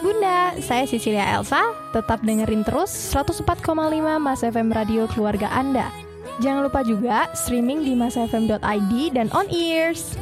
Bunda, saya Cecilia Elsa. Tetap dengerin terus 104,5 Mas FM Radio Keluarga Anda. Jangan lupa juga streaming di masfm.id dan on ears.